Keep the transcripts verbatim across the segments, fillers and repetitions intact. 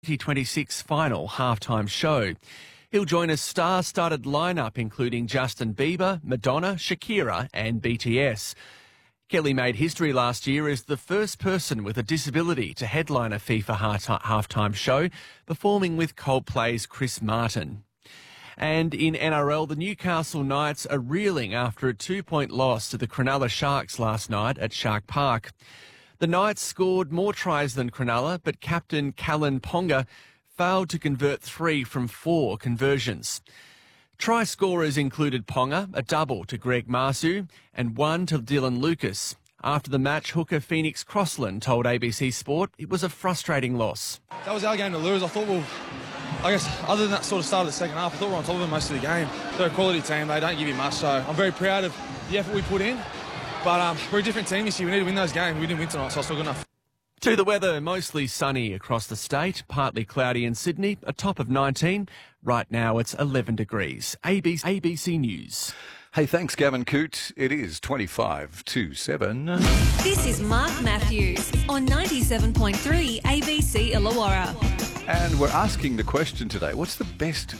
twenty twenty-six final halftime show. He'll join a star-studded lineup including Justin Bieber, Madonna, Shakira and B T S. Kelly made history last year as the first person with a disability to headline a FIFA halftime show, performing with Coldplay's Chris Martin. And in N R L, the Newcastle Knights are reeling after a two-point loss to the Cronulla Sharks last night at Shark Park. The Knights scored more tries than Cronulla, but captain Callan Ponga failed to convert three from four conversions. Try scorers included Ponga, a double to Greg Marsu, and one to Dylan Lucas. After the match, hooker Phoenix Crossland told A B C Sport it was a frustrating loss. That was our game to lose. I thought, well, I guess other than that sort of start of the second half, I thought we were on top of them most of the game. They're a quality team. They don't give you much, so I'm very proud of the effort we put in. But um, we're a different team this year. We need to win those games. We didn't win tonight, so it's not good enough. To the weather, mostly sunny across the state, partly cloudy in Sydney, a top of nineteen. Right now it's eleven degrees. A B C, A B C News. Hey, thanks, Gavin Coote. It is twenty-five to seven. This is Mark Matthews on ninety-seven point three A B C Illawarra. And we're asking the question today, what's the best,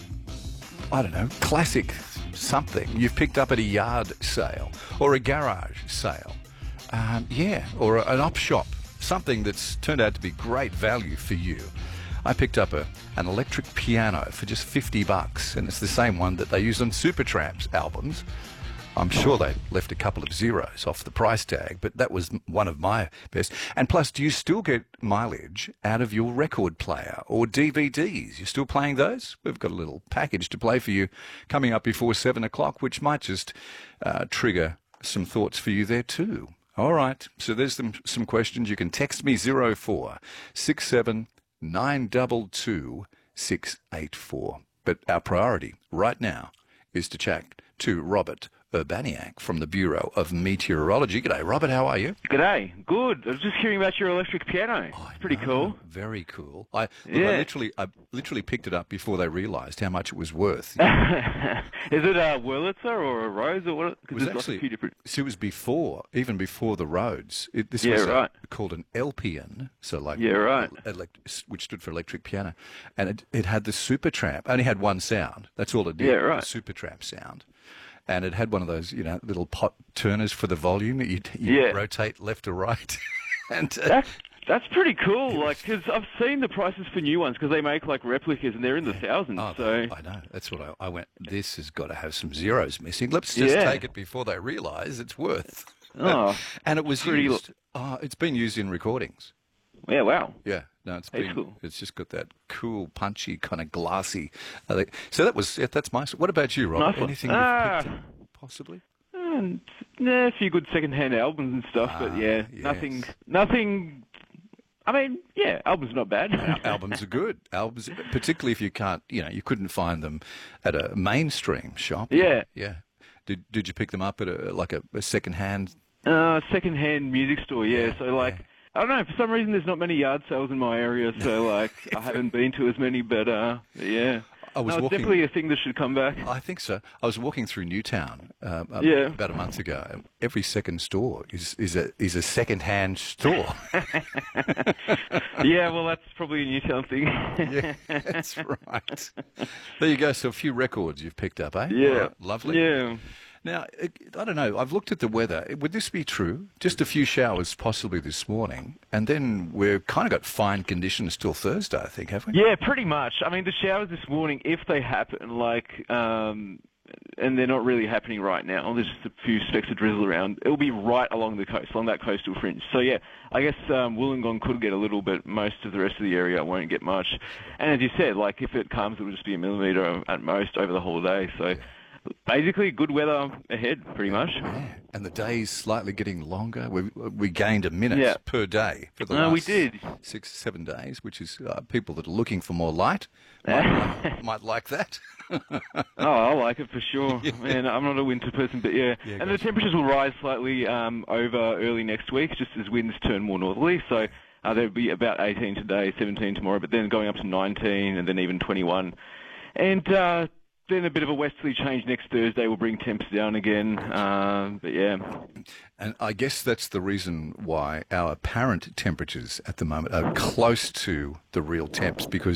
I don't know, classic something you've picked up at a yard sale or a garage sale? Um, yeah, or an op shop. Something that's turned out to be great value for you. I picked up a, an electric piano for just fifty bucks, and it's the same one that they use on Supertramp's albums. I'm sure they left a couple of zeros off the price tag, but that was one of my best. And plus, do you still get mileage out of your record player or D V Ds? You're still playing those? We've got a little package to play for you coming up before seven o'clock, which might just uh, trigger some thoughts for you there too. All right, so there's some, some questions. You can text me zero four six seven nine two two six eight four. But our priority right now is to chat to Robert Urbaniak from the Bureau of Meteorology. G'day, Robert. How are you? G'day. Good. I was just hearing about your electric piano. Oh, it's pretty know. cool. Very cool. I, look, Yeah. I literally, I literally picked it up before they realised how much it was worth. Is it a Wurlitzer or a Rose or what? It Because was there's actually, lots of few different. so it was before, even before the Rhodes. It, this Yeah, was a- right. called an Elpian, so like Yeah, right. elect, which stood for electric piano, and it, it had the Supertramp. Only had one sound. That's all it did. Yeah, right. The Supertramp sound, and it had one of those, you know, little pot turners for the volume that you you Yeah. rotate left or right, and. Uh, That's, that's pretty cool. Like, because I've seen the prices for new ones because they make like replicas and they're in the thousands. Oh, so I know. That's what I, I went, this has got to have some zeros missing. Let's just Yeah. take it before they realise it's worth. Oh, and it was pretty used. Oh, it's been used in recordings. yeah, wow. Yeah, no, it's That's been. cool. It's just got that cool, punchy, kind of glassy. Uh, like- so that was. Yeah, that's my. What about you, Robert? Nice one. Anything you've Ah. picked up, possibly? And, yeah, a few good second-hand albums and stuff, but Ah, yeah, yes. nothing, nothing. I mean, yeah, albums not bad. Al- albums are good. Albums, particularly if you can't, you know, you couldn't find them at a mainstream shop. Yeah. Yeah. Did Did you pick them up at a like a, a second hand? Uh, second-hand music store, yeah. Yeah, so, like, yeah. I don't know, for some reason there's not many yard sales in my area, so, like, I haven't been to as many, but, uh, yeah. I was no, it's walking- definitely a thing that should come back. I think so. I was walking through Newtown um, um, Yeah. about a month ago. And every second store is is a is a second hand store. Yeah, well, that's probably a Newtown thing. Yeah, that's right. There you go. So a few records you've picked up, eh? Yeah. All right, lovely. Yeah. Now, it- I don't know. I've looked at the weather. Would this be true? Just a few showers possibly this morning, and then we've kind of got fine conditions till Thursday, I think, have we? Yeah, pretty much. I mean, the showers this morning, if they happen, like, um, and they're not really happening right now, there's just a few specks of drizzle around, it'll be right along the coast, along that coastal fringe. So, yeah, I guess um, Wollongong could get a little bit. Most of the rest of the area won't get much. And as you said, like, if it comes, it'll just be a millimetre at most over the whole day. So, basically, good weather ahead, pretty much. Yeah. And the days slightly getting longer. We we gained a minute Yeah. per day for the No, last we did. six, seven days, which is uh, people that are looking for more light might, like, might like that. Oh, I like it for sure. Man, I'm not a winter person, but yeah. Yeah, and the gotcha. temperatures will rise slightly um, over early next week, just as winds turn more northerly. So uh, there'll be about eighteen today, seventeen tomorrow, but then going up to nineteen and then even twenty-one. And uh, then a bit of a westerly change next Thursday will bring temps down again. Um, but yeah. And I guess that's the reason why our apparent temperatures at the moment are close to the real temps, because